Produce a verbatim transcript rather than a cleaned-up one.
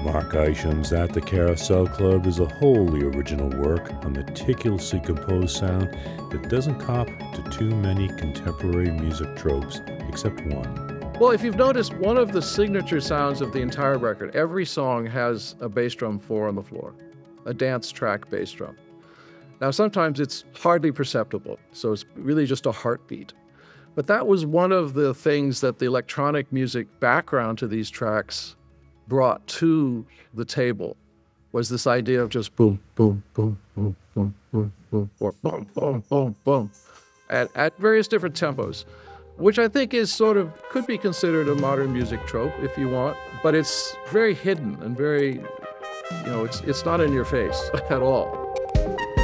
Mark Isham's At the Carousel Club is a wholly original work, a meticulously composed sound that doesn't cop to too many contemporary music tropes, except one. Well, if you've noticed, one of the signature sounds of the entire record, every song has a bass drum four on the floor, a dance track bass drum. Now, sometimes it's hardly perceptible, so it's really just a heartbeat. But that was one of the things that the electronic music background to these tracks brought to the table, was this idea of just boom, boom, boom, boom, boom, boom, boom, or boom, boom, boom, boom, at, at various different tempos, which I think is sort of, could be considered a modern music trope if you want, but it's very hidden and very, you know, it's, it's not in your face at all.